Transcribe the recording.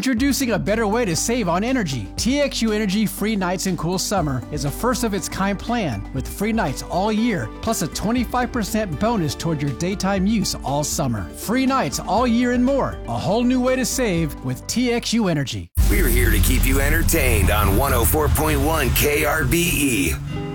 Introducing a better way to save on energy. TXU Energy Free Nights and Cool Summer is a first-of-its-kind plan with free nights all year, plus a 25% bonus toward your daytime use all summer. Free nights all year and more. A whole new way to save with TXU Energy. We're here to keep you entertained on 104.1 KRBE.